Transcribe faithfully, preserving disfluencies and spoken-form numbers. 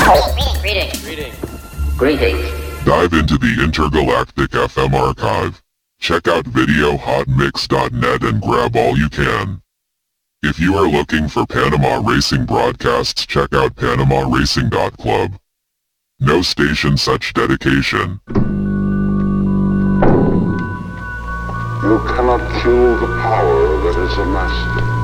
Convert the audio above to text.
Greetings. Greetings. Greetings. Dive into the Intergalactic F M archive. Check out video hot mix dot net and grab all you can. If you are looking for Panama Racing broadcasts, check out panama racing dot club. No station such dedication. You cannot kill the power that is a master.